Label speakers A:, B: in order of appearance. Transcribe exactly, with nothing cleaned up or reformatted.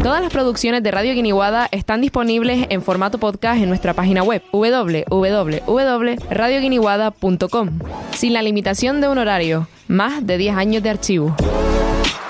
A: Todas las producciones de Radio Guiniguada están disponibles en formato podcast en nuestra página web doble u doble u doble u punto radio guiniguada punto com, sin la limitación de un horario, más de diez años de archivo.